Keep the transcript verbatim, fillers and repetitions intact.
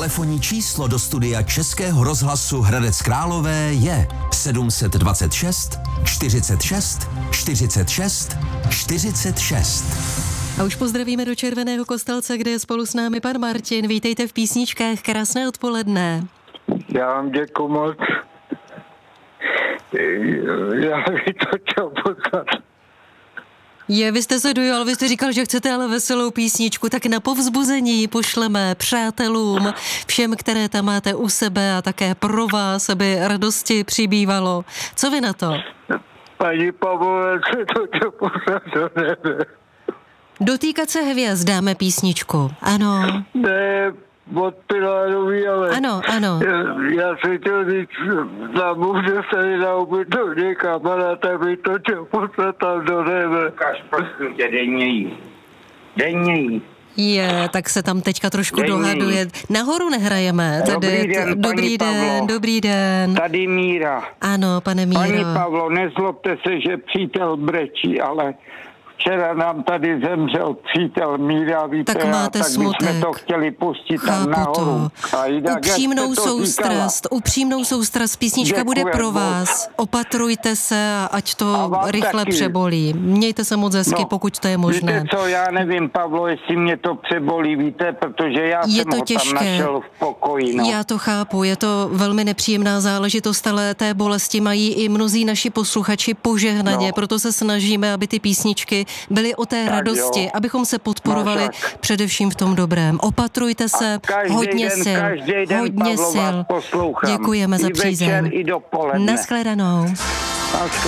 Telefonní číslo do studia Českého rozhlasu Hradec Králové je sedm set dvacet šest čtyřicet šest čtyřicet šest čtyřicet šest. A už pozdravíme do Červeného Kostelce, kde je spolu s námi pan Martin. Vítejte v písničkách, krásné odpoledne. Já vám děkuju moc. Já bych to chtěl poznat. Je, vy jste se dojal, vy jste říkal, že chcete ale veselou písničku, tak na povzbuzení pošleme přátelům, všem, které tam máte u sebe a také pro vás, aby radosti přibývalo. Co vy na to? Paní Pavlové, se to chtěl poznat do nebe. Dotýkat se hvězd, dáme písničku, ano. Ne, od Pilárový, ale... Ano, ano. Já, já si chtěl říct, na muže se nedá ubytovně kamaráda, by to chtěl poslat tam do nebe. Ukáž, prosím tě, dej mě jí. Dej mě jí. Je, tak se tam teďka trošku Dej dohaduje. Nahoru nehrajeme. Tady, Dobrý den, t- dobrý paní den, Pavlo. dobrý den. Tady Míra. Ano, pane Míro. Paní Pavlo, nezlobte se, že přítel brečí, ale včera nám tady zemřel přítel Míra, víte, Tak máte a tak smutek. bychom to chtěli pustit tam Chápu nahoru. to. A jinak, Upřímnou jak jste to soustrast, upřímnou soustrast. Písnička bude Děkujem pro moc. vás. Opatrujte se, a ať A to vám rychle taky. přebolí. Mějte se moc hezky, No, pokud to je možné. Víte co, já nevím, Pavlo, jestli mě to přebolí, víte, protože já Je jsem to ho těžké. tam našel v pokoji. No. Já to chápu, je to velmi nepříjemná záležitost, ale té bolesti mají i mnozí naši posluchači požehnaně, No. proto se snažíme, aby ty písničky byly o té Tak radosti, jo. abychom se podporovali No tak. především v tom dobrém. Opatrujte se, Každý hodně den, sil, každý den, hodně Pavlo, sil. vás poslouchám. Děkujeme za I večer, přízeň. i dopoledne. Naschledanou. Naschle-